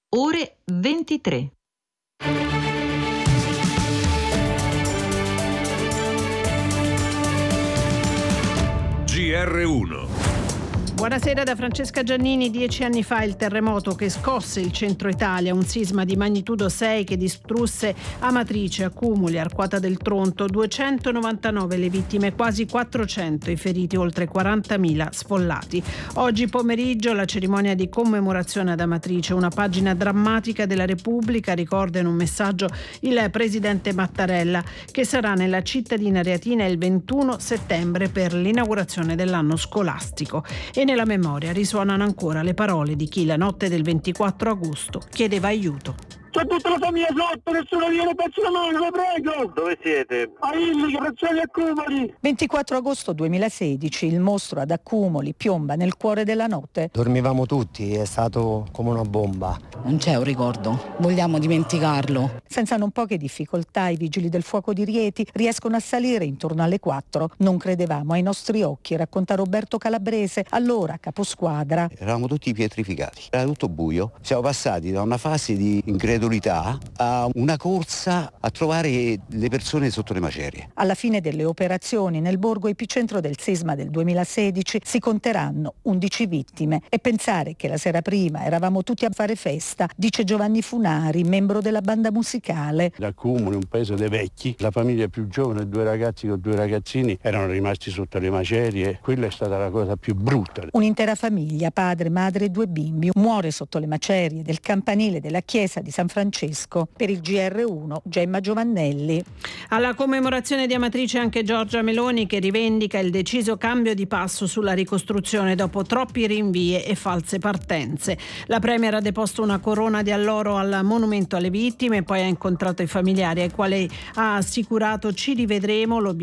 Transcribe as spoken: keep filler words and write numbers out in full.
ore ventitré. G R uno. Buonasera da Francesca Giannini. Dieci anni fa il terremoto che scosse il centro Italia, un sisma di magnitudo sei che distrusse Amatrice, Accumoli, Arquata del Tronto, duecentonovantanove le vittime, quasi quattrocento i feriti, oltre quarantamila sfollati. Oggi pomeriggio la cerimonia di commemorazione ad Amatrice, una pagina drammatica della Repubblica, ricorda in un messaggio il presidente Mattarella, che sarà nella cittadina reatina il ventuno settembre per l'inaugurazione dell'anno scolastico. E nella memoria risuonano ancora le parole di chi la notte del ventiquattro agosto chiedeva aiuto. C'è tutta la famiglia sotto, nessuno viene, pezzo la mano, lo prego! Dove siete? A Illica, Prezzoli, Accumoli! ventiquattro agosto duemilasedici, il mostro ad Accumoli piomba nel cuore della notte. Dormivamo tutti, è stato come una bomba. Non c'è un ricordo, vogliamo dimenticarlo. Senza non poche difficoltà i vigili del fuoco di Rieti riescono a salire intorno alle quattro. Non credevamo ai nostri occhi, racconta Roberto Calabrese, allora caposquadra. Eravamo tutti pietrificati, era tutto buio. Siamo passati da una fase di incredulità a una corsa a trovare le persone sotto le macerie. Alla fine delle operazioni nel borgo epicentro del sisma del duemilasedici si conteranno undici vittime e pensare che la sera prima eravamo tutti a fare festa, dice Giovanni Funari, membro della banda musicale. Accumuli, un paese dei vecchi, la famiglia più giovane, due ragazzi con due ragazzini erano rimasti sotto le macerie, quella è stata la cosa più brutta. Un'intera famiglia, padre, madre e due bimbi, muore sotto le macerie del campanile della chiesa di San Francesco. Per il G R uno, Gemma Giovannelli. Alla commemorazione di Amatrice anche Giorgia Meloni, che rivendica il deciso cambio di passo sulla ricostruzione dopo troppi rinvii e false partenze. La premier ha deposto una corona di alloro al monumento alle vittime e poi ha incontrato i familiari ai quali ha assicurato: ci rivedremo, l'obiettivo